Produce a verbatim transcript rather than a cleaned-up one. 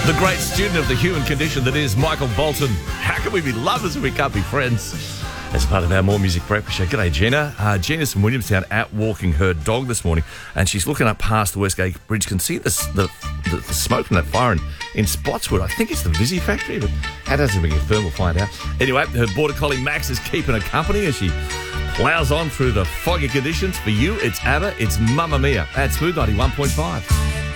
The great student of the human condition that is Michael Bolton. How can we be lovers if we can't be friends? As part of our More Music Breakfast show. G'day, Gina. Uh, Gina's from Williamstown out walking her dog this morning, and she's looking up past the Westgate Bridge. Can see the, the, the, the smoke from that fire in, in Spotswood. I think it's the Visi factory, but how does it be confirmed? We'll find out. Anyway, her border collie Max is keeping her company as she plows on through the foggy conditions. For you, it's ABBA, it's Mamma Mia at Smooth ninety-one point five.